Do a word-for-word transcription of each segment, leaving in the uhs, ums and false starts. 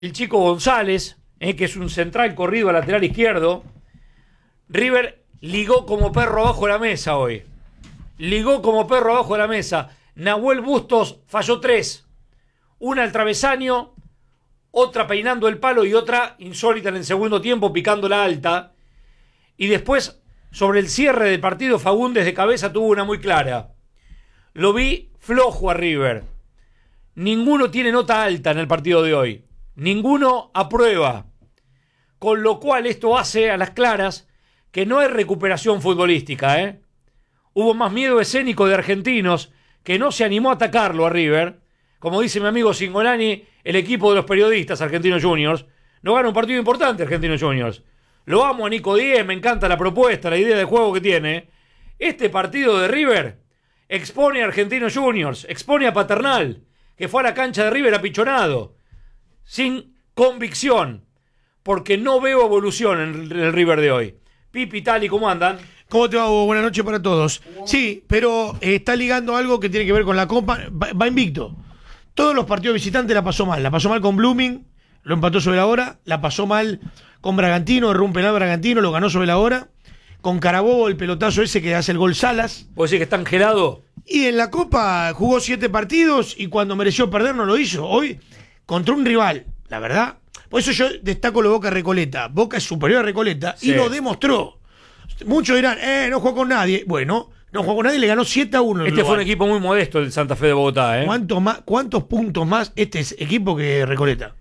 el chico González, eh, que es un central corrido a lateral izquierdo. River ligó como perro abajo de la mesa hoy. Ligó como perro abajo de la mesa. Nahuel Bustos falló tres. Una al travesaño, otra peinando el palo y otra insólita en el segundo tiempo, picando la alta. Y después, sobre el cierre del partido, Fagundes de cabeza tuvo una muy clara. Lo vi flojo a River. Ninguno tiene nota alta en el partido de hoy. Ninguno aprueba. Con lo cual esto hace a las claras que no hay recuperación futbolística, ¿eh? Hubo más miedo escénico de argentinos que no se animó a atacarlo a River. Como dice mi amigo Singolani, el equipo de los periodistas Argentinos Juniors no gana un partido importante Argentinos Juniors. Lo amo a Nico Díez, me encanta la propuesta, la idea de juego que tiene. Este partido de River expone a Argentinos Juniors, expone a Paternal, que fue a la cancha de River apichonado, sin convicción, porque no veo evolución en el River de hoy. Pipi, Tali, ¿cómo andan? ¿Cómo te va, Hugo? Buenas noches para todos. Sí, pero eh, está ligando algo que tiene que ver con la Copa. Va, va invicto. Todos los partidos visitantes la pasó mal. La pasó mal con Blooming, lo empató sobre la hora. La pasó mal con Bragantino, erró un penal Bragantino, lo ganó sobre la hora. Con Carabobo, el pelotazo ese que hace el gol Salas. ¿Vos decís que está angelado? Y en la Copa jugó siete partidos y cuando mereció perder no lo hizo. Hoy, contra un rival, la verdad. Por eso yo destaco lo de Boca Recoleta. Boca es superior a Recoleta sí. Y lo demostró. Muchos dirán, eh, no jugó con nadie. Bueno, no jugó con nadie y le ganó siete a uno. Este global. Fue un equipo muy modesto, el Santa Fe de Bogotá, ¿eh? ¿Cuántos, más, ¿Cuántos puntos más este es equipo que Recoleta?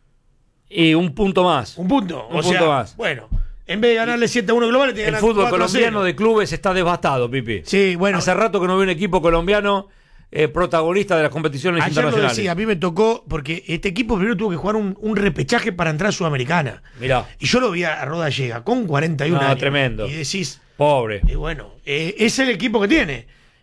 Y un punto más. Un punto. Un o punto sea, más. Bueno, en vez de ganarle siete a uno global, te el fútbol colombiano de clubes está devastado, Pipi. Sí, bueno. Hace rato que no veo un equipo colombiano eh, protagonista de las competiciones ayer internacionales. Lo decía, a mí me tocó, porque este equipo primero tuvo que jugar un, un repechaje para entrar a Sudamericana. Mirá. Y yo lo vi a Roda Llega con cuarenta y uno no, años. Tremendo. Y decís, pobre. Y bueno, eh, es el equipo que tiene.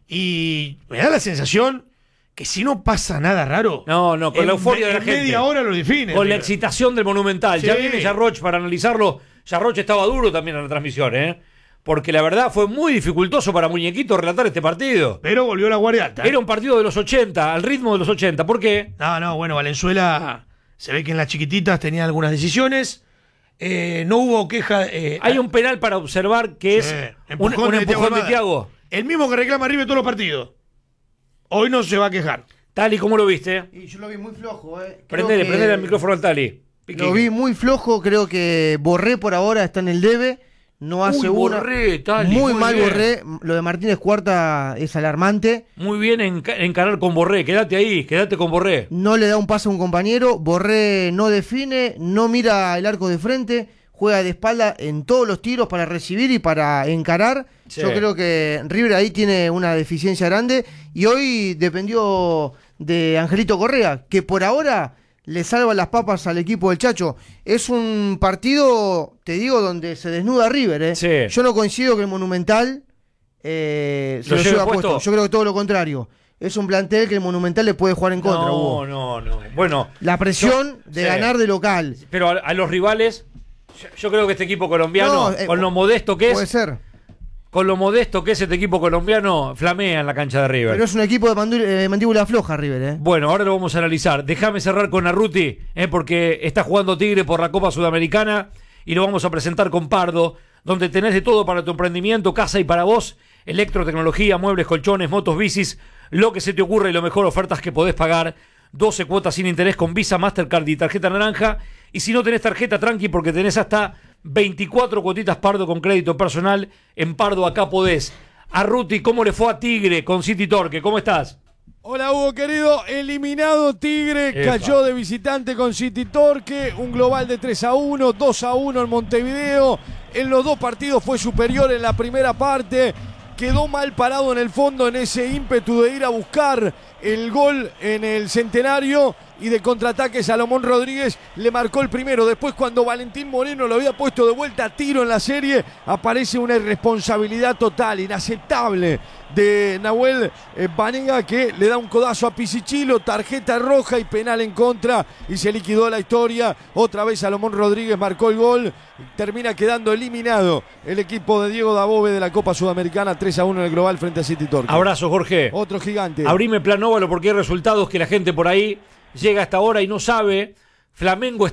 Y me da la sensación que si no pasa nada raro. No, no, con en, la euforia de la en gente. media hora lo define. Con River. la excitación del Monumental. Sí. Ya viene Yarroch para analizarlo. Yarroch estaba duro también en la transmisión, ¿eh? Porque la verdad fue muy dificultoso para Muñequito relatar este partido. Pero volvió la guardia alta. Era un partido de los ochenta, al ritmo de los ochenta. ¿Por qué? No, no, bueno, Valenzuela se ve que en las chiquititas tenía algunas decisiones. Eh, no hubo queja. Eh, Hay un penal para observar que es eh, un empujón, un, un empujón de Thiago. El mismo que reclama River todos los partidos. Hoy no se va a quejar. Tali, ¿cómo lo viste? Y yo lo vi muy flojo. Eh. Prendele, que... prendele el micrófono al Tali. Pique. Lo vi muy flojo, creo que Borré por ahora está en el debe. No hace Uy, una. Borré, Tali, muy, muy mal bien. Borré. Lo de Martínez Cuarta es alarmante. Muy bien en, encarar con Borré. Quédate ahí, quédate con Borré. No le da un pase a un compañero. Borré no define, no mira el arco de frente. Juega de espalda en todos los tiros para recibir y para encarar. Sí. Yo creo que River ahí tiene una deficiencia grande. Y hoy dependió de Angelito Correa, que por ahora le salva las papas al equipo del Chacho. Es un partido, te digo, donde se desnuda River. ¿eh? Sí. Yo no coincido que el Monumental eh, se lo, lo lleva puesto. puesto. Yo creo que todo lo contrario. Es un plantel que el Monumental le puede jugar en contra. No, Hugo. no, no. Bueno, la presión yo, de sí. ganar de local. Pero a, a los rivales, yo, yo creo que este equipo colombiano, no, eh, con lo modesto que es, puede ser. Con lo modesto que es este equipo colombiano, flamea en la cancha de River. Pero es un equipo de mandú- eh, mandíbula floja, River. ¿eh? Bueno, ahora lo vamos a analizar. Déjame cerrar con Arruti, eh, porque está jugando Tigre por la Copa Sudamericana y lo vamos a presentar con Pardo, donde tenés de todo para tu emprendimiento, casa y para vos, electrotecnología, muebles, colchones, motos, bicis, lo que se te ocurre y lo mejor, ofertas que podés pagar. doce cuotas sin interés con Visa, Mastercard y tarjeta naranja. Y si no tenés tarjeta, tranqui, porque tenés hasta veinticuatro cuotitas Pardo con crédito personal. En Pardo acá podés. Arruti, ¿cómo le fue a Tigre con City Torque? ¿Cómo estás? Hola Hugo querido, eliminado Tigre, Epa. Cayó de visitante con City Torque, un global de tres a uno, dos a uno en Montevideo. En los dos partidos fue superior en la primera parte. Quedó mal parado en el fondo en ese ímpetu de ir a buscar el gol en el Centenario y de contraataque Salomón Rodríguez le marcó el primero. Después, cuando Valentín Moreno lo había puesto de vuelta a tiro en la serie, aparece una irresponsabilidad total, inaceptable de Nahuel eh, Banega, que le da un codazo a Pisichilo, tarjeta roja y penal en contra y se liquidó la historia. Otra vez Salomón Rodríguez marcó el gol, termina quedando eliminado el equipo de Diego Dabove de la Copa Sudamericana, tres a uno en el global frente a City Torque. Abrazo, Jorge. Otro gigante. Abrime Plan Óvalo porque hay resultados que la gente por ahí llega a esta hora y no sabe Flamengo